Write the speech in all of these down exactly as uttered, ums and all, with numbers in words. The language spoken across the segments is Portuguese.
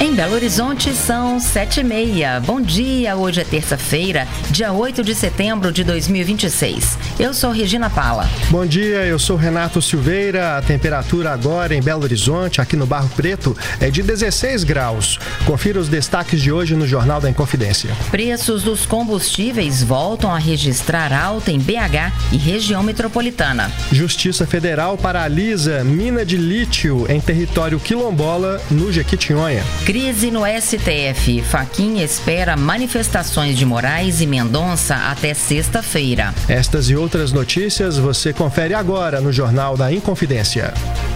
Em Belo Horizonte são sete e meia. Bom dia, hoje é terça-feira, dia oito de setembro de dois mil e vinte e seis. Eu sou Regina Pala. Bom dia, eu sou Renato Silveira. A temperatura agora em Belo Horizonte, aqui no Barro Preto, é de dezesseis graus. Confira os destaques de hoje no Jornal da Inconfidência. Preços dos combustíveis voltam a registrar alta em B H e região metropolitana. Justiça Federal paralisa mina de lítio em território quilombola no Jequitinhonha. Crise no S T F. Fachin espera manifestações de Moraes e Mendonça até sexta-feira. Estas e outras notícias você confere agora no Jornal da Inconfidência.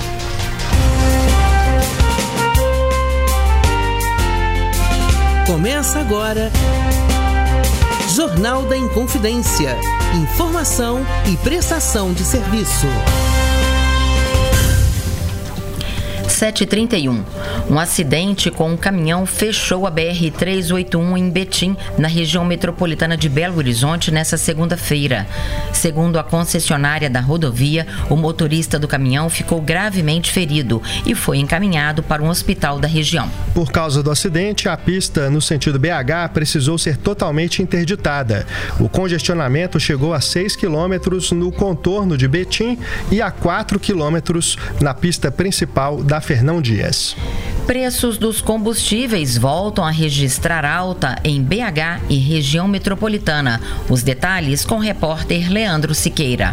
Começa agora Jornal da Inconfidência. Informação e prestação de serviço. sete e trinta e um. Um acidente com um caminhão fechou a B R trezentos e oitenta e um em Betim, na região metropolitana de Belo Horizonte, nesta segunda-feira. Segundo a concessionária da rodovia, o motorista do caminhão ficou gravemente ferido e foi encaminhado para um hospital da região. Por causa do acidente, a pista no sentido B H precisou ser totalmente interditada. O congestionamento chegou a seis quilômetros no contorno de Betim e a quatro quilômetros na pista principal da Fernão Dias. Preços dos combustíveis voltam a registrar alta em B H e região metropolitana. Os detalhes com o repórter Leandro Siqueira.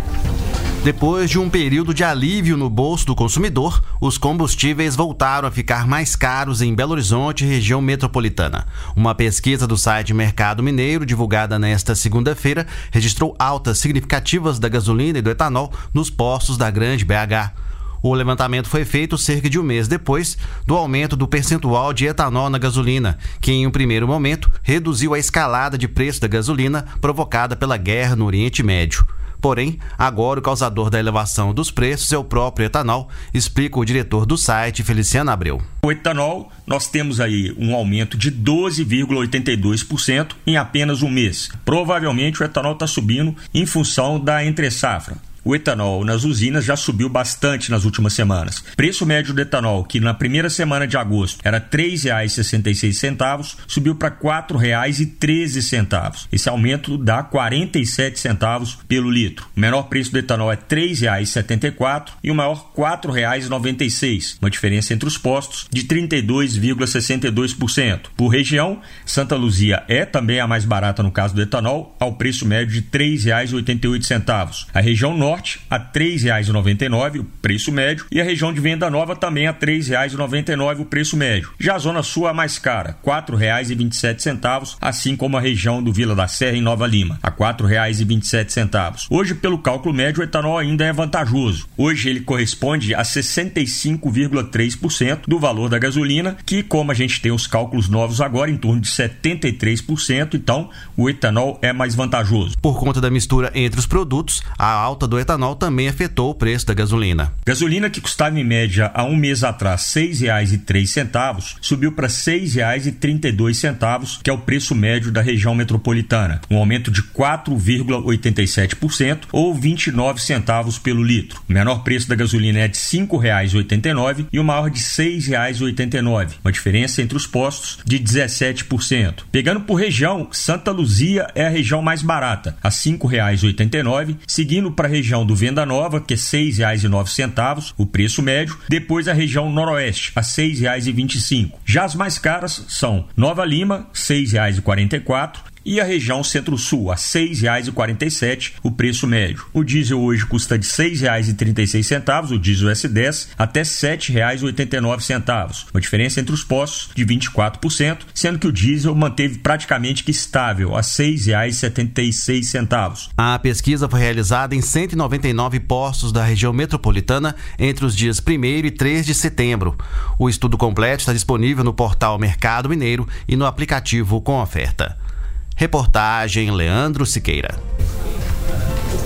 Depois de um período de alívio no bolso do consumidor, os combustíveis voltaram a ficar mais caros em Belo Horizonte e região metropolitana. Uma pesquisa do site Mercado Mineiro, divulgada nesta segunda-feira, registrou altas significativas da gasolina e do etanol nos postos da Grande B H. O levantamento foi feito cerca de um mês depois do aumento do percentual de etanol na gasolina, que em um primeiro momento reduziu a escalada de preço da gasolina provocada pela guerra no Oriente Médio. Porém, agora o causador da elevação dos preços é o próprio etanol, explica o diretor do site, Feliciano Abreu. O etanol, nós temos aí um aumento de doze vírgula oitenta e dois por cento em apenas um mês. Provavelmente o etanol está subindo em função da entre-safra. O etanol nas usinas já subiu bastante nas últimas semanas. Preço médio do etanol, que na primeira semana de agosto era três reais e sessenta e seis centavos, subiu para quatro reais e treze centavos. Esse aumento dá quarenta e sete centavos pelo litro. O menor preço do etanol é três reais e setenta e quatro centavos e o maior quatro reais e noventa e seis centavos, uma diferença entre os postos de trinta e dois vírgula sessenta e dois por cento. Por região, Santa Luzia é também a mais barata no caso do etanol, ao preço médio de três reais e oitenta e oito centavos. A região norte a três reais e noventa e nove centavos, o preço médio, e a região de Venda Nova também a três reais e noventa e nove centavos, o preço médio. Já a Zona Sul a mais cara, quatro reais e vinte e sete centavos, assim como a região do Vila da Serra em Nova Lima, a quatro reais e vinte e sete centavos. Hoje, pelo cálculo médio, o etanol ainda é vantajoso. Hoje ele corresponde a sessenta e cinco vírgula três por cento do valor da gasolina, que, como a gente tem os cálculos novos agora, em torno de setenta e três por cento, então o etanol é mais vantajoso. Por conta da mistura entre os produtos, a alta do etanol também afetou o preço da gasolina. Gasolina que custava em média há um mês atrás seis reais e três centavos, subiu para seis reais e trinta e dois centavos, que é o preço médio da região metropolitana, um aumento de quatro vírgula oitenta e sete por cento ou vinte e nove centavos pelo litro. O menor preço da gasolina é de cinco reais e oitenta e nove centavos e o maior de seis reais e oitenta e nove centavos, uma diferença entre os postos de dezessete por cento. Pegando por região, Santa Luzia é a região mais barata, a cinco reais e oitenta e nove centavos, seguindo para a região do Venda Nova, que é seis reais e nove centavos, o preço médio, depois a região noroeste, a seis reais e vinte e cinco centavos. Já as mais caras são Nova Lima, seis reais e quarenta e quatro centavos, e a região Centro-Sul, a seis reais e quarenta e sete centavos, o preço médio. O diesel hoje custa de seis reais e trinta e seis centavos, o diesel S dez, até sete reais e oitenta e nove centavos, uma diferença entre os postos de vinte e quatro por cento, sendo que o diesel manteve praticamente que estável, a seis reais e setenta e seis centavos. A pesquisa foi realizada em cento e noventa e nove postos da região metropolitana entre os dias primeiro e três de setembro. O estudo completo está disponível no portal Mercado Mineiro e no aplicativo Com Oferta. Reportagem Leandro Siqueira.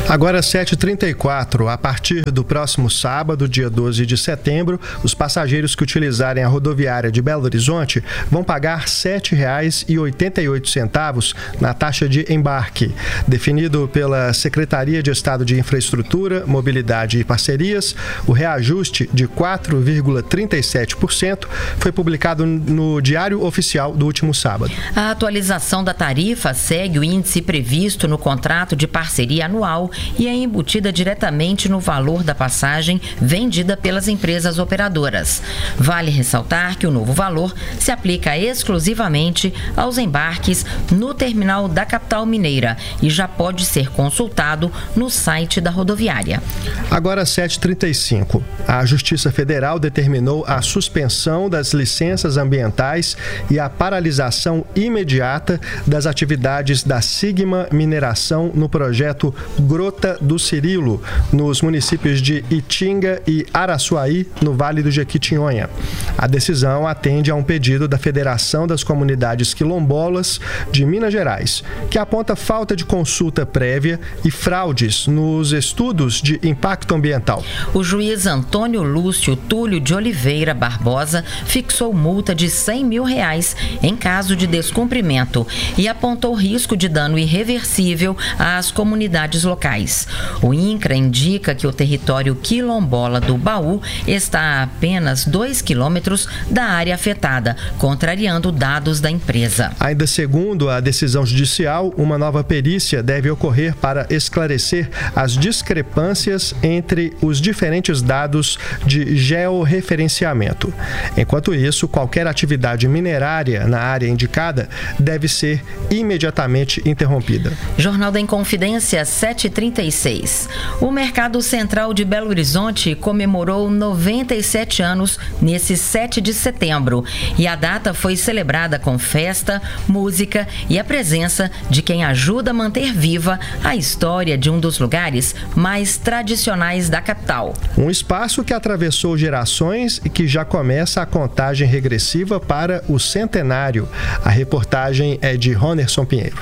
Agora sete e trinta e quatro, a partir do próximo sábado, dia doze de setembro, os passageiros que utilizarem a rodoviária de Belo Horizonte vão pagar sete reais e oitenta e oito centavos na taxa de embarque. Definido pela Secretaria de Estado de Infraestrutura, Mobilidade e Parcerias, o reajuste de quatro vírgula trinta e sete por cento foi publicado no Diário Oficial do último sábado. A atualização da tarifa segue o índice previsto no contrato de parceria anual e é embutida diretamente no valor da passagem vendida pelas empresas operadoras. Vale ressaltar que o novo valor se aplica exclusivamente aos embarques no terminal da capital mineira e já pode ser consultado no site da rodoviária. Agora sete e trinta e cinco. A Justiça Federal determinou a suspensão das licenças ambientais e a paralisação imediata das atividades da Sigma Mineração no projeto Grota do Cirilo, nos municípios de Itinga e Araçuaí, no Vale do Jequitinhonha. A decisão atende a um pedido da Federação das Comunidades Quilombolas de Minas Gerais, que aponta falta de consulta prévia e fraudes nos estudos de impacto ambiental. O juiz Antônio Lúcio Túlio de Oliveira Barbosa fixou multa de cem mil reais em caso de descumprimento e apontou risco de dano irreversível às comunidades locais. O INCRA indica que o território quilombola do Baú está a apenas dois quilômetros da área afetada, contrariando dados da empresa. Ainda segundo a decisão judicial, uma nova perícia deve ocorrer para esclarecer as discrepâncias entre os diferentes dados de georreferenciamento. Enquanto isso, qualquer atividade minerária na área indicada deve ser imediatamente interrompida. Jornal da Inconfidência, sete e trinta e seis. O Mercado Central de Belo Horizonte comemorou noventa e sete anos nesse sete de setembro e a data foi celebrada com festa, música e a presença de quem ajuda a manter viva a história de um dos lugares mais tradicionais da capital. Um espaço que atravessou gerações e que já começa a contagem regressiva para o centenário. A reportagem é de Ronerson Pinheiro.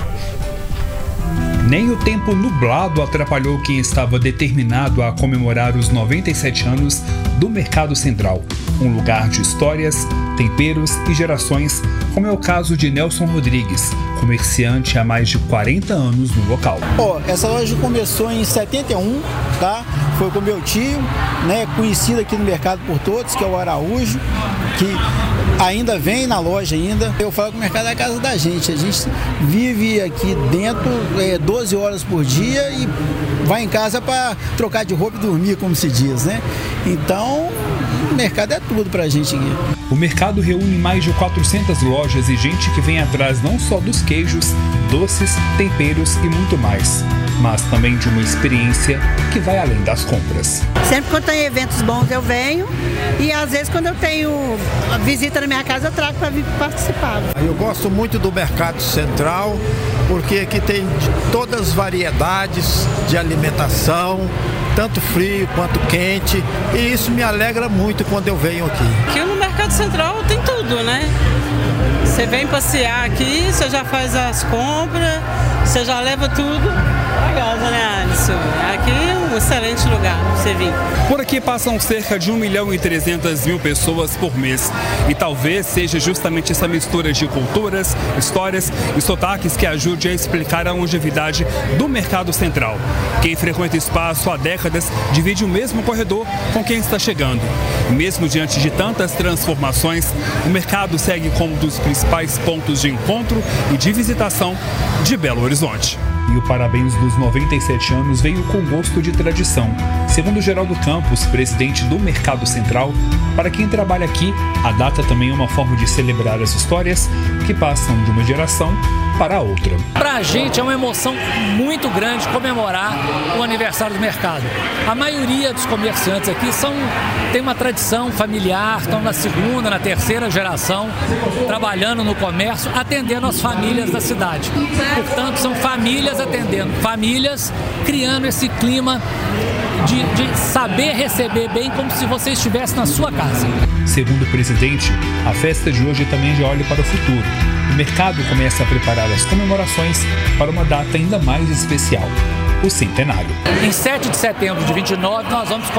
Nem o tempo nublado atrapalhou quem estava determinado a comemorar os noventa e sete anos do Mercado Central, um lugar de histórias, temperos e gerações, como é o caso de Nelson Rodrigues, comerciante há mais de quarenta anos no local. Oh, essa loja começou em setenta e um, tá? Foi com meu tio, né, conhecido aqui no mercado por todos, que é o Araújo, que ainda vem na loja ainda. Eu falo que o mercado é a casa da gente. A gente vive aqui dentro é, doze horas por dia e vai em casa para trocar de roupa e dormir, como se diz, né? Então, o mercado é tudo pra gente aqui. O mercado reúne mais de quatrocentas lojas e gente que vem atrás não só dos queijos, doces, temperos e muito mais, mas também de uma experiência que vai além das compras. Sempre quando tem eventos bons eu venho e às vezes quando eu tenho visita na minha casa eu trago para vir participar. Eu gosto muito do Mercado Central porque aqui tem todas as variedades de alimentação, tanto frio quanto quente, e isso me alegra muito quando eu venho aqui. Aqui no Mercado Central tem tudo, né? Você vem passear aqui, você já faz as compras, você já leva tudo pra casa, né, Alisson? Aqui é um excelente lugar pra você vir. Por aqui passam cerca de um milhão e trezentas mil pessoas por mês. E talvez seja justamente essa mistura de culturas, histórias e sotaques que ajude a explicar a longevidade do Mercado Central. Quem frequenta o espaço há décadas divide o mesmo corredor com quem está chegando. E mesmo diante de tantas transformações, o mercado segue como um dos principais pontos de encontro e de visitação de Belo Horizonte. E o parabéns dos noventa e sete anos veio com gosto de tradição. Segundo Geraldo Campos, presidente do Mercado Central, para quem trabalha aqui, a data também é uma forma de celebrar as histórias que passam de uma geração para a outra. Para a gente é uma emoção muito grande comemorar o aniversário do mercado. A maioria dos comerciantes aqui são, tem uma tradição familiar, estão na segunda, na terceira geração, trabalhando no comércio, atendendo as famílias da cidade. Portanto, são famílias atendendo famílias, criando esse clima de, de saber receber bem como se você estivesse na sua casa. Segundo o presidente, a festa de hoje também já olha para o futuro. O mercado começa a preparar as comemorações para uma data ainda mais especial. o centenário. Em sete de setembro de vinte e nove, nós vamos